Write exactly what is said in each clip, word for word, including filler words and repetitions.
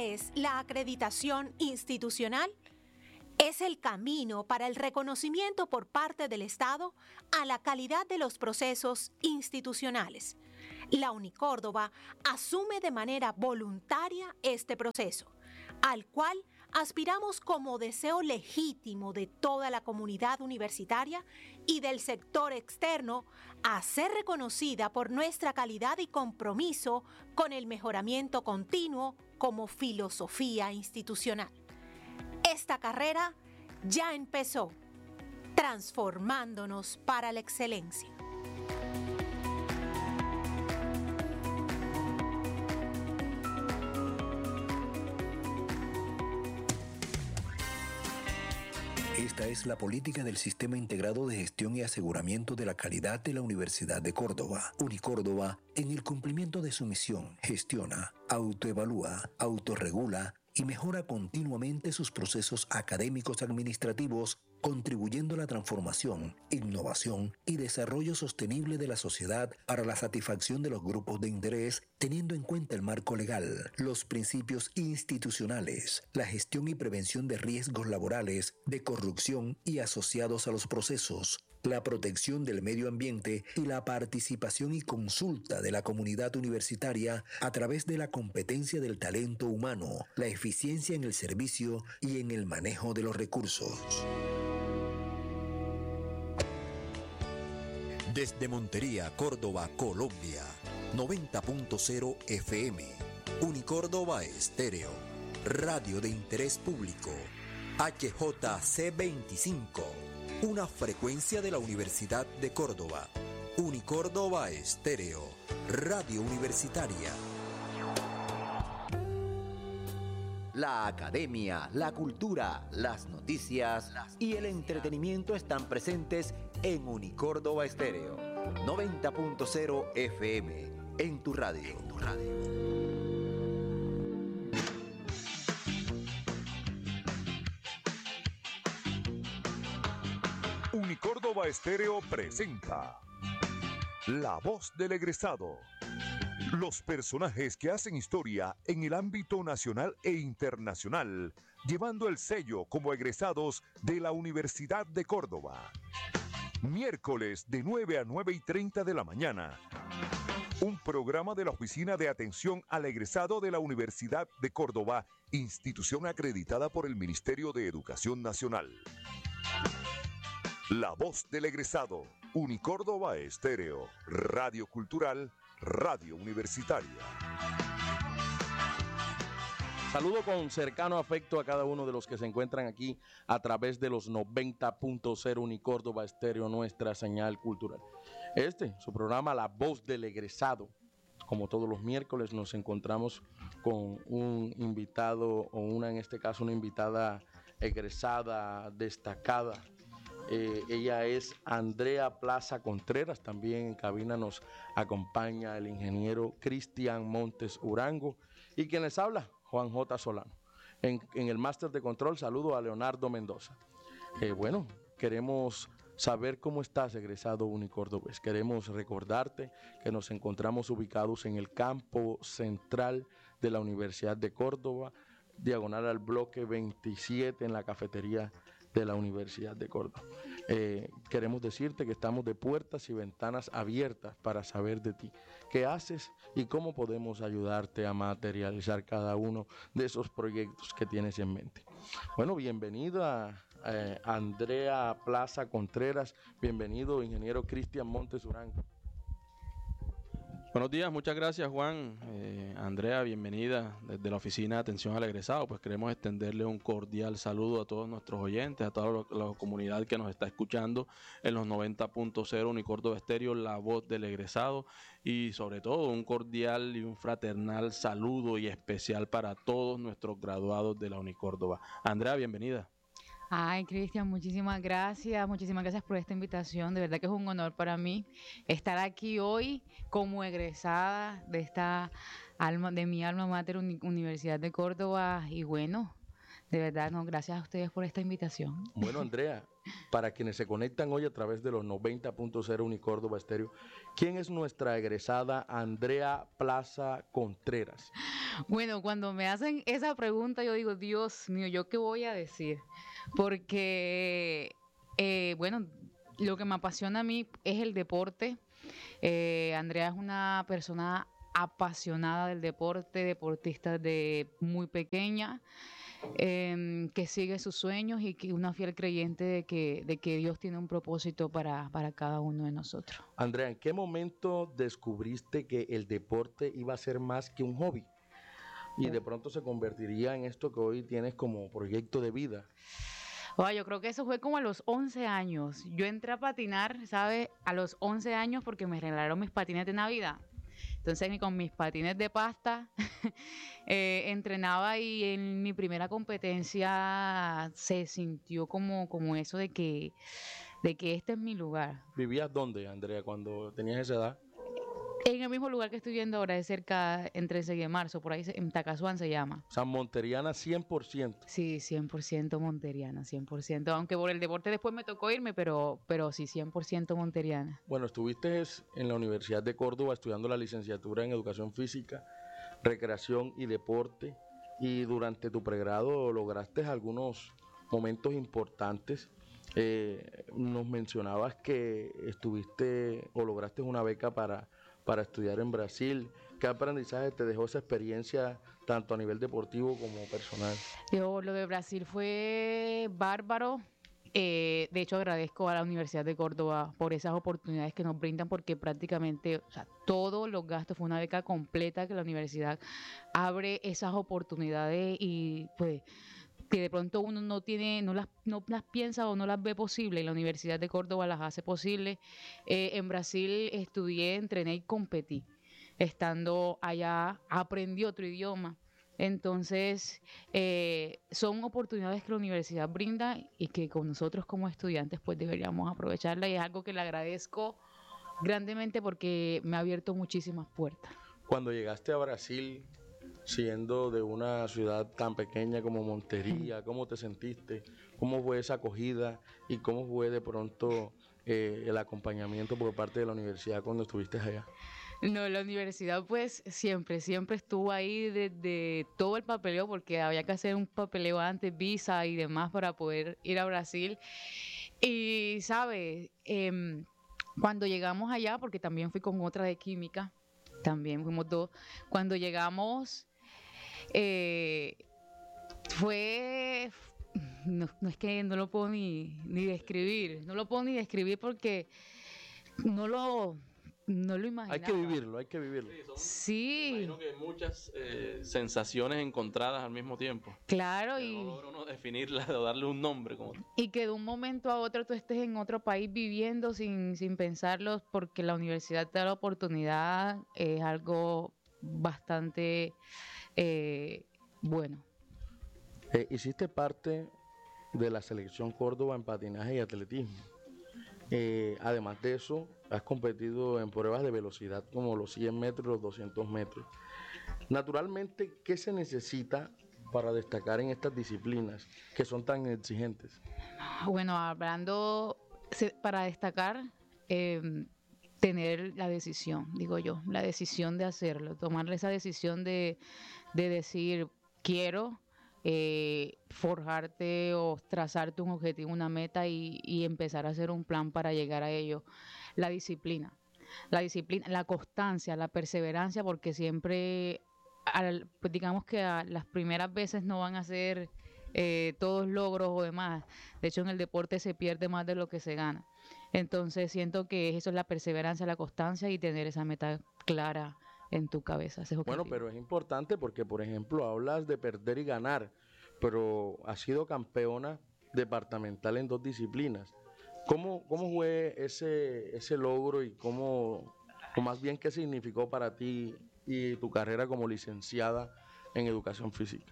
¿Qué es la acreditación institucional? Es el camino para el reconocimiento por parte del Estado a la calidad de los procesos institucionales. La Unicórdoba asume de manera voluntaria este proceso, al cual aspiramos como deseo legítimo de toda la comunidad universitaria y del sector externo a ser reconocida por nuestra calidad y compromiso con el mejoramiento continuo como filosofía institucional. Esta carrera ya empezó, transformándonos para la excelencia. Esta es la política del Sistema Integrado de Gestión y Aseguramiento de la Calidad de la Universidad de Córdoba. Unicórdoba, en el cumplimiento de su misión, gestiona, autoevalúa, autorregula y mejora continuamente sus procesos académicos administrativos, contribuyendo a la transformación, innovación y desarrollo sostenible de la sociedad para la satisfacción de los grupos de interés, teniendo en cuenta el marco legal, los principios institucionales, la gestión y prevención de riesgos laborales, de corrupción y asociados a los procesos, la protección del medio ambiente y la participación y consulta de la comunidad universitaria a través de la competencia del talento humano, la eficiencia en el servicio y en el manejo de los recursos. Desde Montería, Córdoba, Colombia, noventa punto cero F M, Unicórdoba Estéreo, radio de interés público, H J C veinticinco, una frecuencia de la Universidad de Córdoba, Unicórdoba Estéreo, radio universitaria. La academia, la cultura, las noticias y el entretenimiento están presentes en Unicórdoba Estéreo, noventa punto cero F M, en tu radio. En tu radio. Unicórdoba Estéreo presenta La Voz del Egresado. Los personajes que hacen historia en el ámbito nacional e internacional, llevando el sello como egresados de la Universidad de Córdoba. Miércoles de nueve a nueve y treinta de la mañana. Un programa de la Oficina de Atención al Egresado de la Universidad de Córdoba, institución acreditada por el Ministerio de Educación Nacional. La Voz del Egresado, Unicórdoba Estéreo, Radio Cultural, Radio Universitaria. Saludo con cercano afecto a cada uno de los que se encuentran aquí a través de los noventa punto cero Unicórdoba Estéreo, nuestra señal cultural. Este, su programa La Voz del Egresado. Como todos los miércoles nos encontramos con un invitado o una, en este caso, una invitada egresada destacada. Eh, ella es Andrea Plaza Contreras. También en cabina nos acompaña el ingeniero Cristian Montes Urango y quien les habla, Juan J. Solano. En, en el máster de control saludo a Leonardo Mendoza. Eh, bueno, queremos saber cómo estás, egresado unicordobés. Queremos recordarte que nos encontramos ubicados en el campo central de la Universidad de Córdoba, diagonal al bloque veintisiete en la cafetería de la Universidad de Córdoba. Eh, queremos decirte que estamos de puertas y ventanas abiertas para saber de ti, qué haces y cómo podemos ayudarte a materializar cada uno de esos proyectos que tienes en mente. Bueno, bienvenida eh, Andrea Plaza Contreras, bienvenido ingeniero Cristian Montes Urango. Buenos días, muchas gracias Juan. Eh, Andrea, bienvenida desde la Oficina de Atención al Egresado. Pues queremos extenderle un cordial saludo a todos nuestros oyentes, a toda la comunidad que nos está escuchando en los noventa punto cero Unicórdoba Estéreo, La Voz del Egresado, y sobre todo un cordial y un fraternal saludo y especial para todos nuestros graduados de la Unicórdoba. Andrea, bienvenida. Ay, Cristian, muchísimas gracias, muchísimas gracias por esta invitación. De verdad que es un honor para mí estar aquí hoy como egresada de esta alma, de mi alma mater, Uni- Universidad de Córdoba. Y bueno, De verdad, no, gracias a ustedes por esta invitación. Bueno, Andrea, para quienes se conectan hoy a través de los noventa punto cero Unicórdoba Estéreo, ¿quién es nuestra egresada Andrea Plaza Contreras? Bueno, cuando me hacen esa pregunta, yo digo, Dios mío, ¿yo qué voy a decir? Porque, eh, bueno, lo que me apasiona a mí es el deporte. Eh, Andrea es una persona apasionada del deporte, deportista de muy pequeña. Eh, que sigue sus sueños y que una fiel creyente de que, de que Dios tiene un propósito para, para cada uno de nosotros. Andrea, ¿en qué momento descubriste que el deporte iba a ser más que un hobby y de pronto se convertiría en esto que hoy tienes como proyecto de vida? Oh, yo creo que eso fue como a los once años. Yo entré a patinar, ¿sabes? A los once años porque me regalaron mis patines de Navidad. Entonces, con mis patines de pasta, eh, entrenaba y en mi primera competencia se sintió como, como eso de que, de que este es mi lugar. ¿Vivías dónde, Andrea, cuando tenías esa edad? En el mismo lugar que estoy viendo ahora, es cerca, entre Seguí y Marzo, por ahí, en Tacazuán se llama. O sea, monteriana cien por ciento. Sí, cien por ciento monteriana, cien por ciento. Aunque por el deporte después me tocó irme, pero, pero sí, cien por ciento monteriana. Bueno, estuviste en la Universidad de Córdoba estudiando la licenciatura en Educación Física, Recreación y Deporte, y durante tu pregrado lograste algunos momentos importantes. Eh, nos mencionabas que estuviste o lograste una beca para... para estudiar en Brasil. ¿Qué aprendizaje te dejó esa experiencia tanto a nivel deportivo como personal? Yo, lo de Brasil fue bárbaro. Eh, de hecho, agradezco a la Universidad de Córdoba por esas oportunidades que nos brindan, porque prácticamente, o sea, todos los gastos, fue una beca completa que la universidad abre esas oportunidades y pues que de pronto uno no tiene, no las, no las piensa o no las ve posible, y la Universidad de Córdoba las hace posible. Eh, en Brasil estudié, entrené y competí. Estando allá aprendí otro idioma. Entonces, eh, son oportunidades que la universidad brinda y que con nosotros como estudiantes pues deberíamos aprovecharla, y es algo que le agradezco grandemente porque me ha abierto muchísimas puertas. Cuando llegaste a Brasil, siendo de una ciudad tan pequeña como Montería, ¿cómo te sentiste? ¿Cómo fue esa acogida? ¿Y cómo fue de pronto eh, el acompañamiento por parte de la universidad cuando estuviste allá? No, la universidad pues siempre, siempre estuvo ahí desde todo el papeleo, porque había que hacer un papeleo antes, visa y demás para poder ir a Brasil. Y, ¿sabes? Eh, cuando llegamos allá, porque también fui con otra de química, también fuimos dos, cuando llegamos... Eh, fue, no, no es que no lo puedo ni, ni describir, no lo puedo ni describir porque no lo, no lo imaginaba. Hay que vivirlo, hay que vivirlo. Sí, son, sí. Imagino que muchas eh, sensaciones encontradas al mismo tiempo. Claro, y no logra uno definirlas o darle un nombre. Como... y que de un momento a otro tú estés en otro país viviendo sin, sin pensarlo, porque la universidad te da la oportunidad, es algo bastante... Eh, bueno. Eh, hiciste parte de la selección Córdoba en patinaje y atletismo. Eh, además de eso, has competido en pruebas de velocidad como los cien metros y los doscientos metros. Naturalmente, ¿qué se necesita para destacar en estas disciplinas que son tan exigentes? Bueno, hablando, para destacar... Eh, tener la decisión, digo yo, la decisión de hacerlo, tomar esa decisión de, de decir, quiero eh, forjarte o trazarte un objetivo, una meta y, y empezar a hacer un plan para llegar a ello. La disciplina, la disciplina, la constancia, la perseverancia, porque siempre, al, pues digamos que a las primeras veces no van a ser eh, todos logros o demás. De hecho, en el deporte se pierde más de lo que se gana. Entonces siento que eso es la perseverancia, la constancia y tener esa meta clara en tu cabeza. Ese bueno, pero es importante porque, por ejemplo, hablas de perder y ganar, pero has sido campeona departamental en dos disciplinas. ¿Cómo, cómo fue ese, ese logro y cómo, o más bien qué significó para ti y tu carrera como licenciada en educación física?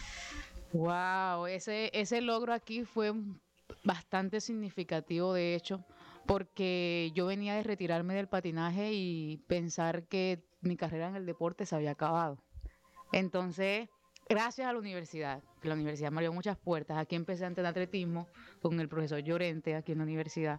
Wow, ese, ese logro aquí fue bastante significativo, de hecho, porque yo venía de retirarme del patinaje y pensar que mi carrera en el deporte se había acabado. Entonces, gracias a la universidad, que la universidad me abrió muchas puertas. Aquí empecé a entrenar atletismo con el profesor Llorente aquí en la universidad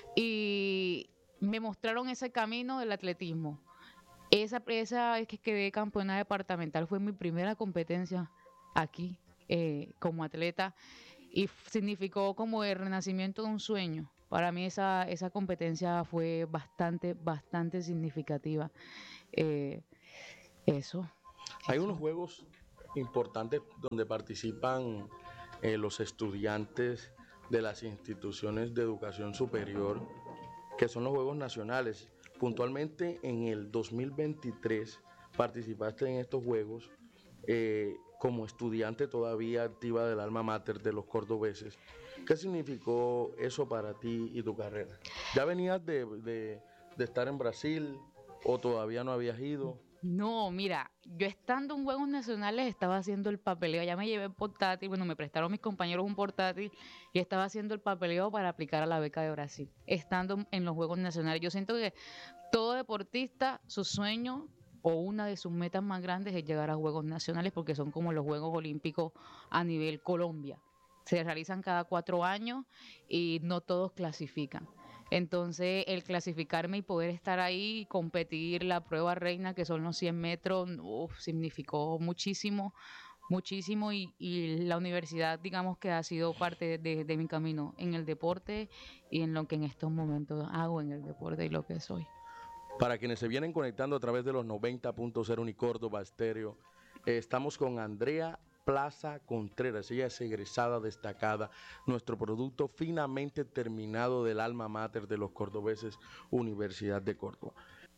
y me mostraron ese camino del atletismo. Esa, esa vez que quedé campeona departamental fue mi primera competencia aquí eh, como atleta y f- significó como el renacimiento de un sueño. Para mí esa, esa competencia fue bastante, bastante significativa. Eh, eso. Hay eso. unos juegos importantes donde participan eh, los estudiantes de las instituciones de educación superior, que son los Juegos Nacionales. Puntualmente en el dos mil veintitrés participaste en estos Juegos eh, como estudiante todavía activa del alma mater de los cordobeses. ¿Qué significó eso para ti y tu carrera? ¿Ya venías de, de, de estar en Brasil o todavía no habías ido? No, mira, yo estando en Juegos Nacionales estaba haciendo el papeleo, ya me llevé el portátil, bueno, me prestaron mis compañeros un portátil y estaba haciendo el papeleo para aplicar a la beca de Brasil, estando en los Juegos Nacionales. Yo siento que todo deportista, su sueño o una de sus metas más grandes es llegar a Juegos Nacionales porque son como los Juegos Olímpicos a nivel Colombia. Se realizan cada cuatro años y no todos clasifican. Entonces, el clasificarme y poder estar ahí y competir la prueba reina, que son los cien metros, uf, significó muchísimo, muchísimo. Y, y la universidad, digamos que ha sido parte de, de mi camino en el deporte y en lo que en estos momentos hago en el deporte y lo que soy. Para quienes se vienen conectando a través de los noventa punto cero Unicórdoba Estéreo, eh, estamos con Andrea Plaza Contreras. Ella es egresada destacada, nuestro producto finamente terminado del alma mater de los cordobeses, Universidad de Córdoba.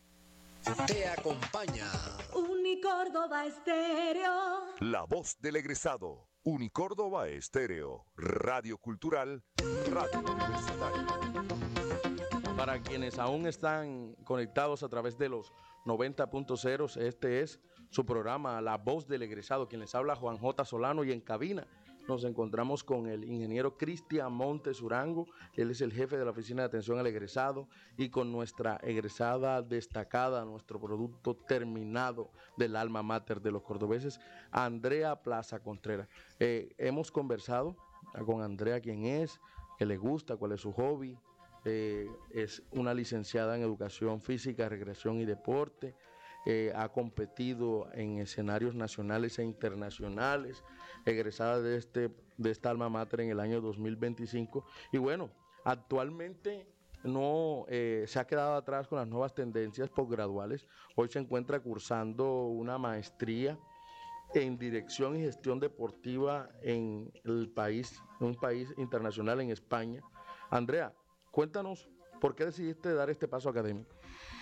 Te acompaña Unicórdoba Estéreo. La voz del egresado. Unicórdoba Estéreo. Radio Cultural. Radio Universitaria. Para quienes aún están conectados a través de los noventa punto cero, este es su programa La Voz del Egresado. Quien les habla, Juan J. Solano, y en cabina nos encontramos con el ingeniero Cristian Montes Urango. Él es el jefe de la Oficina de Atención al Egresado, y con nuestra egresada destacada, nuestro producto terminado del alma mater de los cordobeses, Andrea Plaza Contreras. Eh, hemos conversado con Andrea, quién es, qué le gusta, cuál es su hobby. Eh, es una licenciada en Educación Física, Recreación y Deporte. Eh, ha competido en escenarios nacionales e internacionales, egresada de, este, de esta alma mater en el año dos mil veinticinco. Y bueno, actualmente no eh, se ha quedado atrás con las nuevas tendencias posgraduales. Hoy se encuentra cursando una maestría en Dirección y Gestión Deportiva en el país, en un país internacional, en España. Andrea, cuéntanos, ¿por qué decidiste dar este paso académico?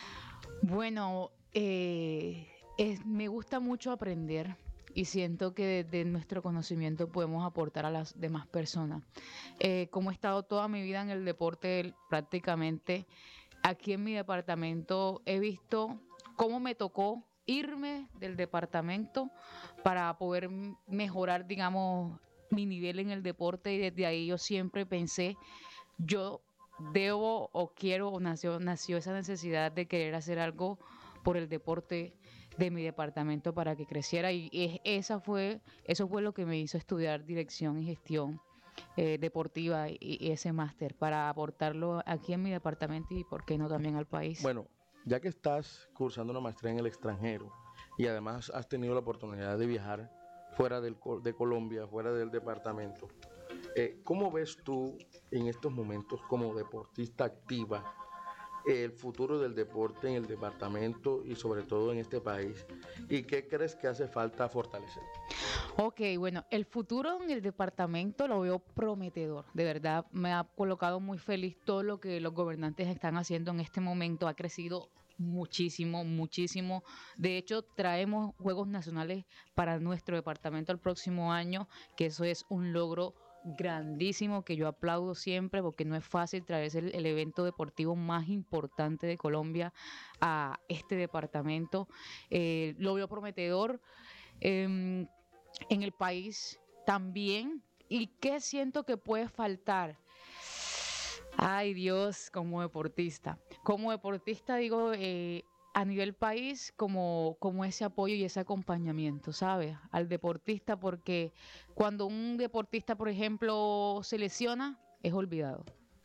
Bueno, eh, es, me gusta mucho aprender y siento que desde nuestro conocimiento podemos aportar a las demás personas. Eh, como he estado toda mi vida en el deporte, prácticamente aquí en mi departamento he visto cómo me tocó irme del departamento para poder mejorar, digamos, mi nivel en el deporte, y desde ahí yo siempre pensé, yo debo o quiero o nació, nació esa necesidad de querer hacer algo por el deporte de mi departamento para que creciera, y es, esa fue, eso fue lo que me hizo estudiar Dirección y Gestión eh, Deportiva y, y ese máster para aportarlo aquí en mi departamento y por qué no también al país. Bueno, ya que estás cursando una maestría en el extranjero y además has tenido la oportunidad de viajar fuera del, de Colombia, fuera del departamento, Eh, ¿cómo ves tú en estos momentos como deportista activa el futuro del deporte en el departamento y sobre todo en este país? ¿Y qué crees que hace falta fortalecer? Ok, bueno, el futuro en el departamento lo veo prometedor. De verdad, me ha colocado muy feliz todo lo que los gobernantes están haciendo en este momento. Ha crecido muchísimo, muchísimo. De hecho, traemos Juegos Nacionales para nuestro departamento el próximo año, que eso es un logro grandísimo que yo aplaudo siempre, porque no es fácil traer el, el evento deportivo más importante de Colombia a este departamento. Eh, lo veo prometedor eh, en el país también. ¿Y qué siento que puede faltar? Ay Dios, como deportista. Como deportista digo, eh, a nivel país como, como ese apoyo y ese acompañamiento, ¿sabes? Al deportista, porque cuando un deportista, por ejemplo, se lesiona, es olvidado.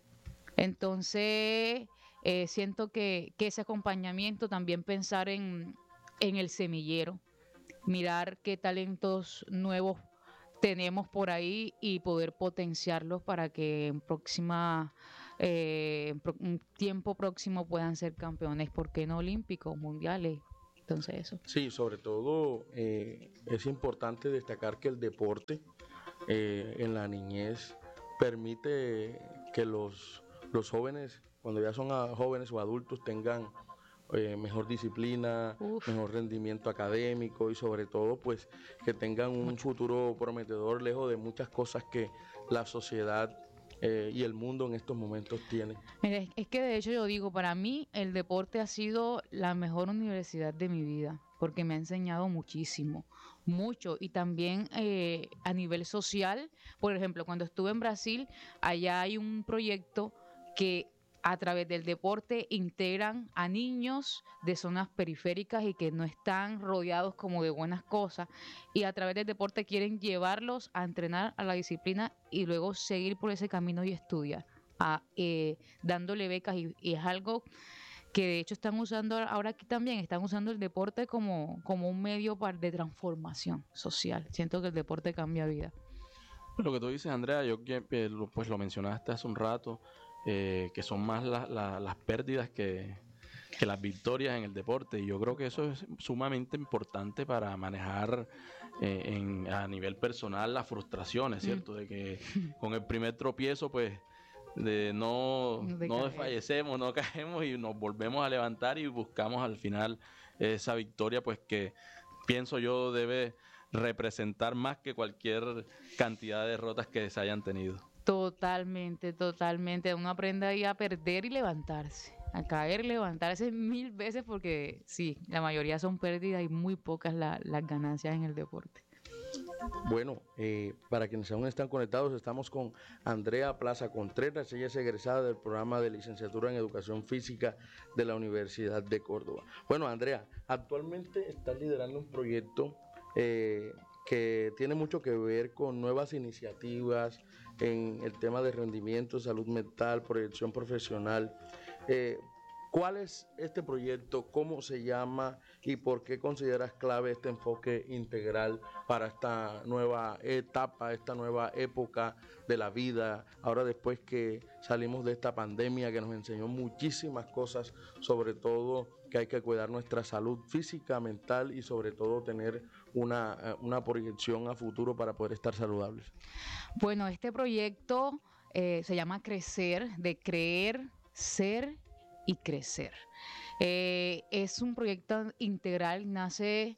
Entonces, eh, siento que, que ese acompañamiento, también pensar en, en el semillero, mirar qué talentos nuevos tenemos por ahí y poder potenciarlos para que en próxima eh, en pro- un tiempo próximo puedan ser campeones, ¿por qué no olímpicos, mundiales? Entonces eso. Sí, sobre todo eh, es importante destacar que el deporte eh, en la niñez permite que los, los jóvenes, cuando ya son a- jóvenes o adultos, tengan eh, mejor disciplina, Uf. mejor rendimiento académico y sobre todo pues que tengan un futuro prometedor lejos de muchas cosas que la sociedad eh, y el mundo en estos momentos tiene. Mira, es, es que de hecho yo digo, para mí el deporte ha sido la mejor universidad de mi vida, porque me ha enseñado muchísimo, mucho, y también eh, a nivel social. Por ejemplo, cuando estuve en Brasil, allá hay un proyecto que a través del deporte integran a niños de zonas periféricas y que no están rodeados como de buenas cosas, y a través del deporte quieren llevarlos a entrenar a la disciplina y luego seguir por ese camino y estudiar, a, eh, dándole becas, y, y es algo que de hecho están usando ahora aquí también, están usando el deporte como, como un medio para, de transformación social. Siento que el deporte cambia vida. Lo que tú dices, Andrea, yo que eh, lo- pues lo mencionaste hace un rato, eh, que son más la- la- las pérdidas que, que las victorias en el deporte. Y yo creo que eso es sumamente importante para manejar eh, en, a nivel personal las frustraciones, ¿cierto? De que con el primer tropiezo, pues, de no, No no decaer. desfallecemos, no caemos y nos volvemos a levantar y buscamos al final esa victoria, pues que pienso yo debe representar más que cualquier cantidad de derrotas que se hayan tenido. Totalmente, totalmente. Uno aprende ahí a perder y levantarse, a caer, levantarse mil veces, porque sí, la mayoría son pérdidas y muy pocas la- las ganancias en el deporte. Bueno, eh, para quienes aún están conectados, estamos con Andrea Plaza Contreras. Ella es egresada del programa de licenciatura en Educación Física de la Universidad de Córdoba. Bueno, Andrea, actualmente estás liderando un proyecto eh, que tiene mucho que ver con nuevas iniciativas en el tema de rendimiento, salud mental, proyección profesional. Eh, ¿Cuál es este proyecto? ¿Cómo se llama? ¿Y por qué consideras clave este enfoque integral para esta nueva etapa, esta nueva época de la vida? Ahora, después que salimos de esta pandemia que nos enseñó muchísimas cosas, sobre todo que hay que cuidar nuestra salud física, mental y sobre todo tener una, eh, una proyección a futuro para poder estar saludables. Bueno, este proyecto eh, se llama Crecer, de creer, ser y crecer. Eh, es un proyecto integral, nace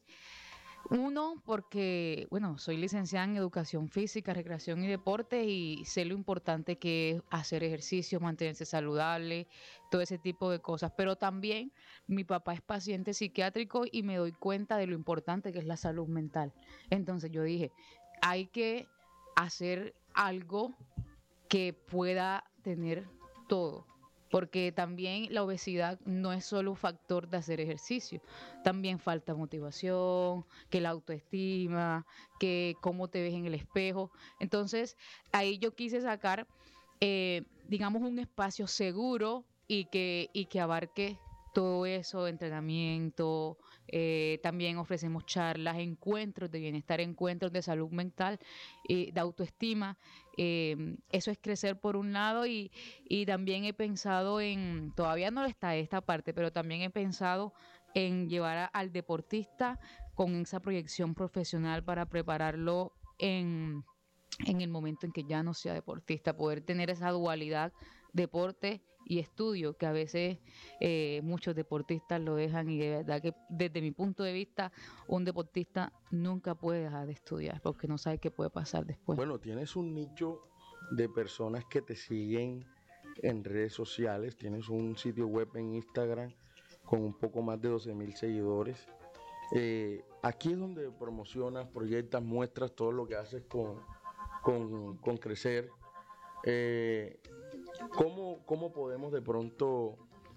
uno porque, bueno, soy licenciada en Educación Física, Recreación y Deporte, y sé lo importante que es hacer ejercicio, mantenerse saludable, todo ese tipo de cosas. Pero también mi papá es paciente psiquiátrico y me doy cuenta de lo importante que es la salud mental. Entonces yo dije, hay que hacer algo que pueda tener todo, porque también la obesidad no es solo un factor de hacer ejercicio, también falta motivación, que la autoestima, que cómo te ves en el espejo. Entonces ahí yo quise sacar, eh, digamos, un espacio seguro y que, y que abarque todo eso, entrenamiento, eh, también ofrecemos charlas, encuentros de bienestar, encuentros de salud mental, eh, de autoestima. Eh, eso es crecer por un lado, y, y también he pensado en, todavía no está esta parte, pero también he pensado en llevar a- al deportista con esa proyección profesional para prepararlo en, en el momento en que ya no sea deportista, poder tener esa dualidad deporte y estudio, que a veces eh, muchos deportistas lo dejan, y de verdad que desde mi punto de vista un deportista nunca puede dejar de estudiar porque no sabe qué puede pasar después. Bueno, tienes un nicho de personas que te siguen en redes sociales, tienes un sitio web en Instagram con un poco más de doce mil seguidores. Eh, aquí es donde promocionas, proyectas, muestras todo lo que haces con, con, con Crecer. Eh, ¿cómo, ¿Cómo podemos de pronto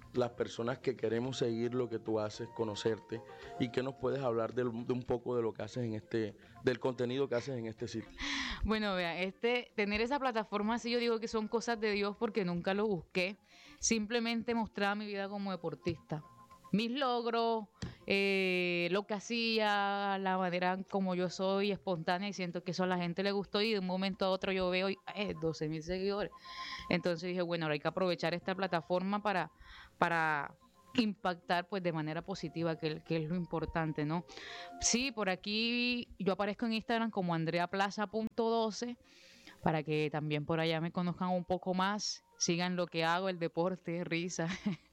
las personas que queremos seguir lo que tú haces, conocerte, y que nos puedes hablar de, de un poco de lo que haces en este, del contenido que haces en este sitio. Bueno, vea, este, tener esa plataforma así, yo digo que son cosas de Dios porque nunca lo busqué. Simplemente mostraba mi vida como deportista. Mis logros, eh, lo que hacía, la manera como yo soy, espontánea, y siento que eso a la gente le gustó, y de un momento a otro yo veo eh, doce mil seguidores. Entonces dije, bueno, ahora hay que aprovechar esta plataforma para, para impactar pues de manera positiva, que, que es lo importante, ¿no? Sí, por aquí yo aparezco en Instagram como andrea plaza punto doce, para que también por allá me conozcan un poco más, sigan lo que hago, el deporte, risa.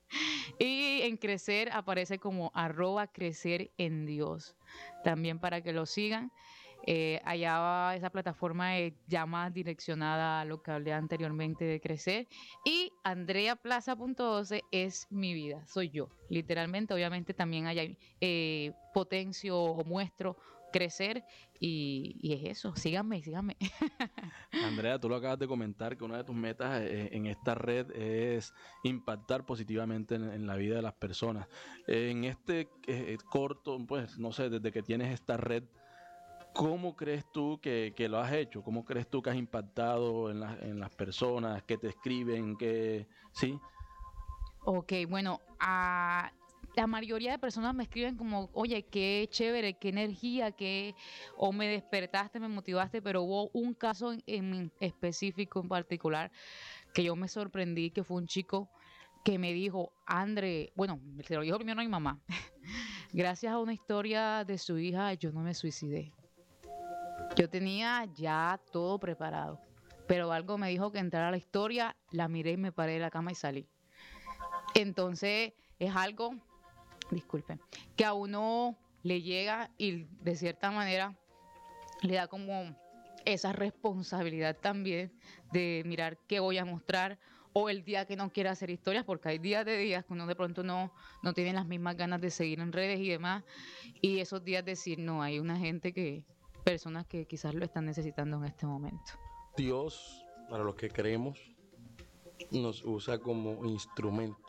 Y en Crecer aparece como arroba crecer en Dios, también para que lo sigan. Eh, allá va, esa plataforma es ya más direccionada a lo que hablé anteriormente de Crecer. Y andrea plaza punto doce es mi vida, soy yo, literalmente. Obviamente también allá eh, potencio o muestro crecer, y, y es eso, síganme, síganme. Andrea, tú lo acabas de comentar, que una de tus metas eh, en esta red es impactar positivamente en, en la vida de las personas. Eh, en este eh, corto, pues no sé, desde que tienes esta red, ¿cómo crees tú que, que lo has hecho? ¿Cómo crees tú que has impactado en, la, en las personas que te escriben? Que, ¿sí? Ok, bueno, a... la mayoría de personas me escriben como, oye, qué chévere, qué energía, qué, o me despertaste, me motivaste, pero hubo un caso en, en específico, en particular, que yo me sorprendí, que fue un chico que me dijo, André, bueno, se lo dijo primero a mi mamá, gracias a una historia de su hija, yo no me suicidé. Yo tenía ya todo preparado, pero algo me dijo que entrara a la historia, la miré y me paré de la cama y salí. Entonces, es algo... disculpen, que a uno le llega y de cierta manera le da como esa responsabilidad también de mirar qué voy a mostrar, o el día que no quiera hacer historias, porque hay días de días que uno de pronto no, no tiene las mismas ganas de seguir en redes y demás, y esos días decir, no, hay una gente que, personas que quizás lo están necesitando en este momento. Dios, para los que creemos, nos usa como instrumento.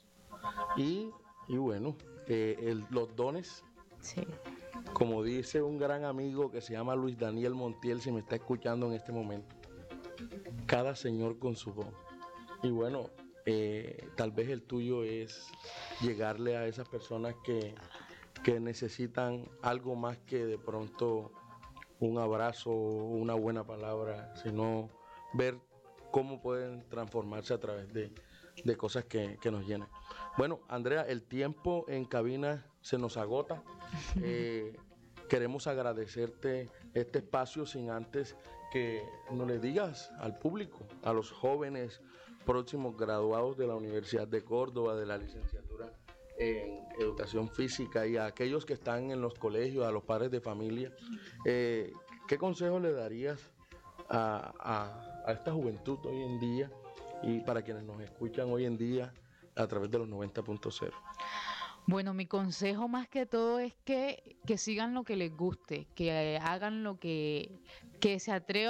Y, y bueno, eh, el, los dones, sí. Como dice un gran amigo que se llama Luis Daniel Montiel, si me está escuchando en este momento, cada señor con su don. Y bueno, eh, tal vez el tuyo es llegarle a esas personas que, que necesitan algo más que de pronto un abrazo, una buena palabra, sino ver cómo pueden transformarse a través de, de cosas que, que nos llenan. Bueno, Andrea, el tiempo en cabina se nos agota. Eh, queremos agradecerte este espacio, sin antes que nos le digas al público, a los jóvenes próximos graduados de la Universidad de Córdoba, de la licenciatura en Educación Física, y a aquellos que están en los colegios, a los padres de familia, eh, ¿qué consejo le darías a, a, a esta juventud hoy en día, y para quienes nos escuchan hoy en día a través de los noventa punto cero? Bueno, mi consejo más que todo es que, que sigan lo que les guste, que hagan lo que, que se atrevan